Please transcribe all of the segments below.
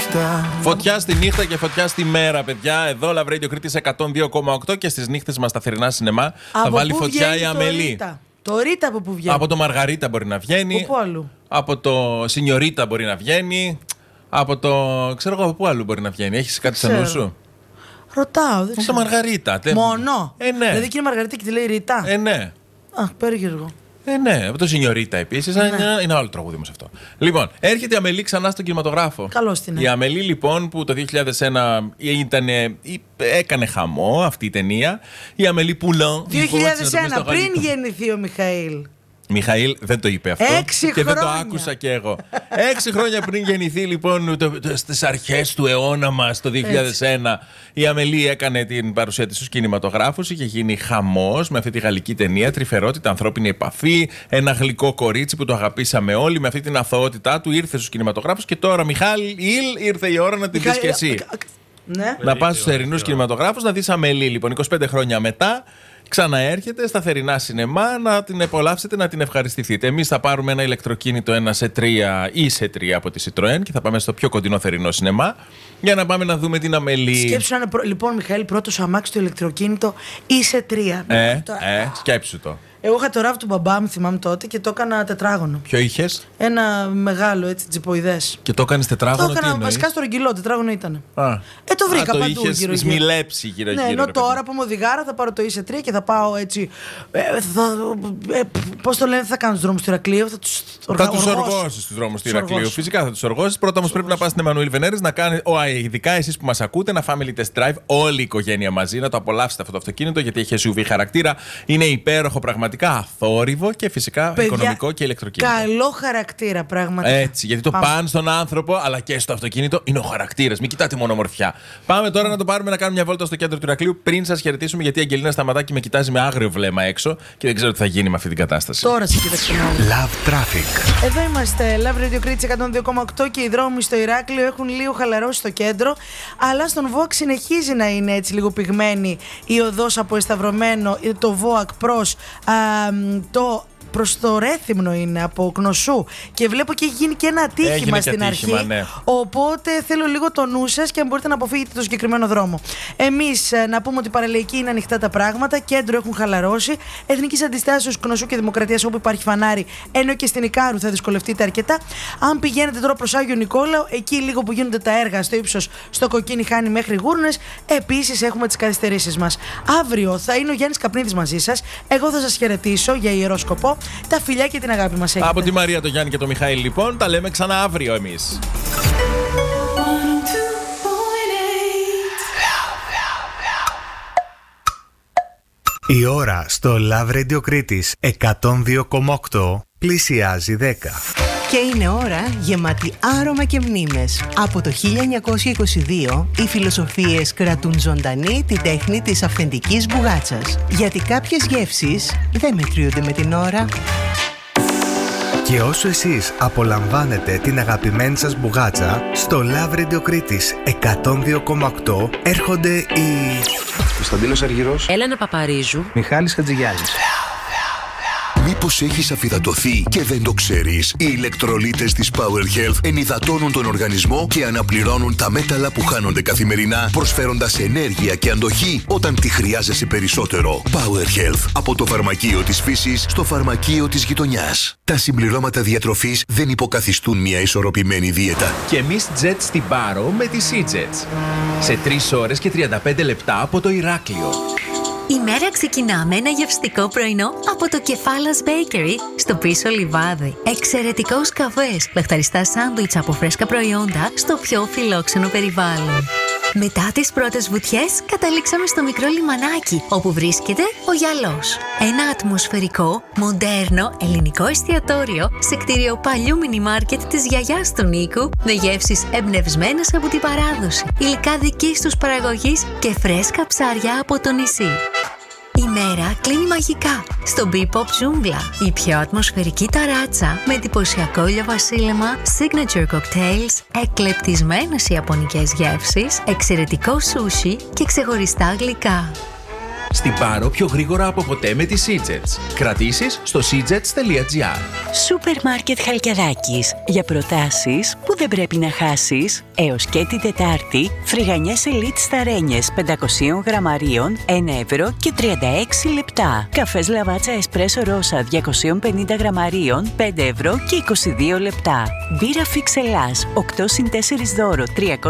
Φωτιά στη νύχτα και φωτιά στη μέρα, παιδιά. Εδώ Love Radio Κρήτης 102,8 και στις νύχτες μας στα θερινά σινεμά θα βάλει φωτιά η Αμελή. Το Ρίτα από πού βγαίνει? Από το Μαργαρίτα μπορεί να βγαίνει. Από πού αλλού? Από το Σινιωρίτα μπορεί να βγαίνει. Από το. Ξέρω εγώ από πού αλλού μπορεί να βγαίνει. Έχεις κάτι στο νου σου? Ρωτάω, δεν ξέρω. Το Μαργαρίτα. Μόνο. Ναι. Δηλαδή και η Μαργαρίτα και τη λέει Ρίτα. Ναι. Περίεργο. Ναι, από το Σινιωρίτα επίσης. Είναι άλλο τραγούδι όμως αυτό. Λοιπόν, έρχεται η Αμελή ξανά στον κινηματογράφο. Καλώς την. Η Αμελή λοιπόν που το 2001 έκανε χαμό αυτή η ταινία. Η Αμελή Πουλάν. 2001, πριν γεννηθεί ο Μιχαήλ. Μιχαήλ δεν το είπε αυτό. 6 και χρόνια. Δεν το άκουσα κι εγώ. 6 χρόνια πριν γεννηθεί λοιπόν, στις αρχές του αιώνα μας, το 2001, η Αμελή έκανε την παρουσία της στους κινηματογράφους. Είχε γίνει χαμός με αυτή τη γαλλική ταινία. Τρυφερότητα, ανθρώπινη επαφή. Ένα γλυκό κορίτσι που το αγαπήσαμε όλοι. Με αυτή την αθωότητά του ήρθε στους κινηματογράφους. Και τώρα, Μιχαήλ, ήρθε η ώρα να την δεις κι εσύ. Ναι. Να πας στους θερινούς κινηματογράφους να δεις Αμελή. Λοιπόν, 25 χρόνια μετά. Ξαναέρχεται στα θερινά σινεμά να την απολαύσετε, να την ευχαριστηθείτε. Εμείς θα πάρουμε ένα ηλεκτροκίνητο, ένα C3 ή C3 από τη Citroën και θα πάμε στο πιο κοντινό θερινό σινεμά για να πάμε να δούμε την Αμελή. Σκέψου να είναι, λοιπόν, Μιχαήλ, πρώτο αμάξι το ηλεκτροκίνητο ή C3. Σκέψου το. Εγώ είχα το ράβ του μπαμπά μου, θυμάμαι τότε, και το έκανα τετράγωνο. Ποιο είχες? Ένα μεγάλο, έτσι, τζιποειδές. Και το έκανες τετράγωνο? Το έκανα βασικά στο ρογγυλό, τετράγωνο ήταν. Το βρήκα παντού γύρω-γύρω. Το είχες σμιλέψει γύρω-γύρω. Ναι, ενώ τώρα που είμαι οδηγάρα θα πάρω το IC3 και θα πάω έτσι. Πώς το λένε, θα κάνω τους δρόμους του Ηρακλείου. Θα τους οργώσεις τους δρόμους του Ηρακλείου. Φυσικά θα τους οργώσεις. Πρώτα όμως πρέπει να πας στην Εμμανουήλ Βενέρης να κάνει, ειδικά εσείς που μας ακούτε, ένα family test drive, όλη η οικογένεια μαζί, να το απολαύσετε αυτό το αυτοκίνητο γιατί έχει SUV χαρακτήρα. Είναι υπέροχο πραγματικά. Θόρυβο και φυσικά οικονομικό και ηλεκτροκίνητο. Καλό χαρακτήρα, πραγματικά. Έτσι, γιατί το παν στον άνθρωπο αλλά και στο αυτοκίνητο είναι ο χαρακτήρας. Μην κοιτάτε μόνο ομορφιά. Πάμε τώρα να το πάρουμε να κάνουμε μια βόλτα στο κέντρο του Ηρακλείου πριν σας χαιρετήσουμε, γιατί η Αγγελίνα Σταματάκη με κοιτάζει με άγριο βλέμμα έξω και δεν ξέρω τι θα γίνει με αυτή την κατάσταση. Τώρα σε κοίταξε. Love Traffic. Εδώ είμαστε. Love Radio Κρήτης 102,8 και οι δρόμοι στο Ηράκλειο έχουν λίγο χαλαρώσει στο κέντρο, αλλά στον ΒΟΑΚ συνεχίζει να είναι έτσι λίγο πυγμένη η οδός από Εσταυρωμένο, το ΒΟΑΚ προς το Ρέθυμνο είναι από Κνωσού και βλέπω και έχει γίνει και ένα ατύχημα στην αρχή. Ναι. Οπότε θέλω λίγο το νου σας και αν μπορείτε να αποφύγετε το συγκεκριμένο δρόμο. Εμείς να πούμε ότι παραλιακή είναι ανοιχτά τα πράγματα, κέντρο έχουν χαλαρώσει. Εθνικής Αντιστάσεως Κνωσού και Δημοκρατίας όπου υπάρχει φανάρι, ενώ και στην Ικάρου θα δυσκολευτείτε αρκετά. Αν πηγαίνετε τώρα προς Άγιο Νικόλαο, εκεί λίγο που γίνονται τα έργα στο ύψος στο Κοκκίνι Χάνη μέχρι Γούρνες, επίσης έχουμε τις καθυστερήσεις μας. Αύριο θα είναι ο Γιάννης Καπνίδης μαζί σας. Εγώ θα σας χαιρετήσω για Ιερό Σκοπό. Τα φιλιά και την αγάπη μας έχετε. Από τη Μαρία, τον Γιάννη και τον Μιχαήλ, λοιπόν, τα λέμε ξανά αύριο εμείς. Η ώρα στο Love Radio Κρήτης 102,8 πλησιάζει 10. Και είναι ώρα γεμάτη άρωμα και μνήμες. Από το 1922 οι φιλοσοφίες κρατούν ζωντανή την τέχνη της αυθεντικής μπουγάτσας. Γιατί κάποιες γεύσεις δεν μετριούνται με την ώρα. Και όσο εσείς απολαμβάνετε την αγαπημένη σας μπουγάτσα, στο Love Radio Κρήτης 102,8 έρχονται οι Κωνσταντίνος Αργυρός, Έλενα Παπαρίζου, Μιχάλης Χατζηγιάννης. Μήπως έχεις αφυδατωθεί και δεν το ξέρεις? Οι ηλεκτρολίτες της Power Health ενυδατώνουν τον οργανισμό και αναπληρώνουν τα μέταλλα που χάνονται καθημερινά, προσφέροντας ενέργεια και αντοχή όταν τη χρειάζεσαι περισσότερο. Power Health, από το φαρμακείο της φύσης στο φαρμακείο της γειτονιάς. Τα συμπληρώματα διατροφής δεν υποκαθιστούν μια ισορροπημένη δίαιτα. Και εμείς jet στην Πάρο με τη Sea-Jets. Σε 3 ώρες και 35 λεπτά από το Ηράκλειο. Η μέρα ξεκινά με ένα γευστικό πρωινό από το Κεφάλας Bakery στο πίσω λιβάδι. Εξαιρετικός καφές, λαχταριστά σάντουιτς από φρέσκα προϊόντα στο πιο φιλόξενο περιβάλλον. Μετά τις πρώτες βουτιές, καταλήξαμε στο μικρό λιμανάκι, όπου βρίσκεται ο Γυαλός. Ένα ατμοσφαιρικό, μοντέρνο, ελληνικό εστιατόριο σε κτίριο παλιού μινι μάρκετ της γιαγιάς του Νίκου, με γεύσεις εμπνευσμένες από την παράδοση, υλικά δικής τους παραγωγής και φρέσκα ψάρια από το νησί. Η μέρα κλείνει μαγικά στο Bebop Jungla, η πιο ατμοσφαιρική ταράτσα με εντυπωσιακό ηλιοβασίλεμα, signature cocktails, εκλεπτισμένες ιαπωνικές γεύσεις, εξαιρετικό σούσι και ξεχωριστά γλυκά. Στην Πάρο πιο γρήγορα από ποτέ με τη SeaJets. Κρατήσεις στο seajets.gr. Σούπερ Μάρκετ Χαλκιαδάκης. Για προτάσεις που δεν πρέπει να χάσεις. Έως και την Τετάρτη, φρυγανιές Elite Σταρένιες 500 γραμμαρίων, 1 ευρώ και 36 λεπτά. Καφές Λαβάτσα Εσπρέσο Ρώσα 250 γραμμαρίων, 5 ευρώ και 22 λεπτά. Μπύρα Φίξ Ελλάς 8 συν 4 δώρο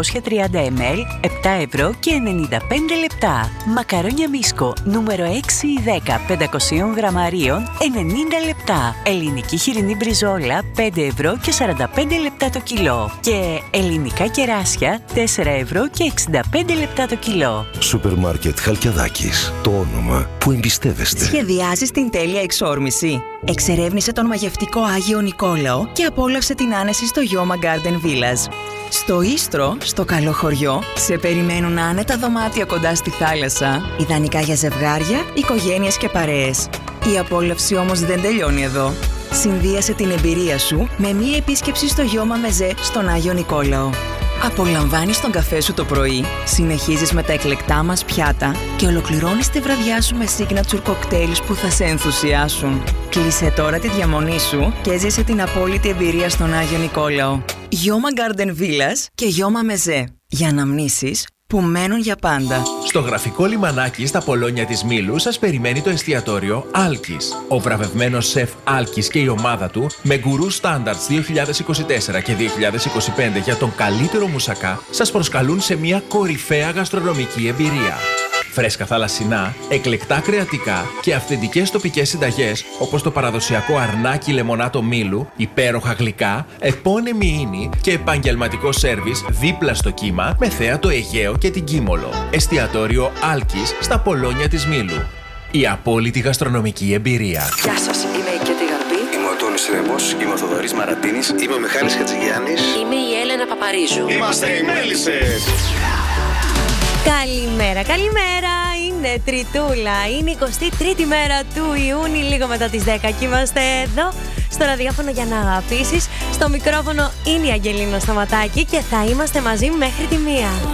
330 ml, 7 ευρώ και 95 λεπτά. Μακαρόνια Μίσκο νούμερο 6 ή 10 500 γραμμαρίων, 90 λεπτά. Ελληνική χοιρινή μπριζόλα 5 ευρώ και 45 λεπτά το κιλό. Και ελληνικά κεράσια 4 ευρώ και 65 λεπτά το κιλό. Σούπερ Μάρκετ Χαλκιαδάκης. Το όνομα που εμπιστεύεστε. Σχεδιάζεις την τέλεια εξόρμηση? Εξερεύνησε τον μαγευτικό Άγιο Νικόλαο και απόλαυσε την άνεση στο Γιώμα Garden Villas. Στο Ίστρο, στο καλό χωριό, σε περιμένουν άνετα δωμάτια κοντά στη θάλασσα, ιδανικά για ζευγάρια, οικογένειες και παρέες. Η απόλαυση όμως δεν τελειώνει εδώ. Συνδύασε την εμπειρία σου με μία επίσκεψη στο Γιώμα Μεζέ στον Άγιο Νικόλαο. Απολαμβάνεις τον καφέ σου το πρωί, συνεχίζεις με τα εκλεκτά μας πιάτα και ολοκληρώνεις τη βραδιά σου με signature cocktails που θα σε ενθουσιάσουν. Κλείσε τώρα τη διαμονή σου και ζήσε την απόλυτη εμπειρία στον Άγιο Νικόλαο. Γιώμα Garden Villas και Γιώμα Μεζέ. Για αναμνήσεις που μένουν για πάντα. Στο γραφικό λιμανάκι στα Πολόνια της Μήλου σας περιμένει το εστιατόριο Άλκης. Ο βραβευμένος σεφ Άλκης και η ομάδα του με γκουρού Standards 2024 και 2025 για τον καλύτερο μουσακά σας προσκαλούν σε μια κορυφαία γαστρονομική εμπειρία. Φρέσκα θαλασσινά, εκλεκτά κρεατικά και αυθεντικές τοπικές συνταγές όπως το παραδοσιακό αρνάκι λεμονάτο Μήλου, υπέροχα γλυκά, επώνυμη ίνη και επαγγελματικό σέρβις δίπλα στο κύμα με θέα το Αιγαίο και την Κίμολο. Εστιατόριο Άλκης στα Πολόνια της Μήλου. Η απόλυτη γαστρονομική εμπειρία. Γεια σας, είμαι η Κέτη Γαρμπή. Είμαι ο Τόνης Ρεμπός, είμαι ο Θοδωρής Μαρατίνης. Είμαι ο Μιχάλης Χατζηγιάννης. Είμαι η Έλενα Παπαρίζου. Είμαστε οι Μέλισσες. Καλημέρα, καλημέρα! Είναι Τριτούλα, είναι 23η μέρα του Ιούνιου, λίγο μετά τις 10 και είμαστε εδώ στο ραδιόφωνο για να αγαπήσεις. Στο μικρόφωνο είναι η Αγγελίνα Σταματάκη και θα είμαστε μαζί μέχρι τη 1.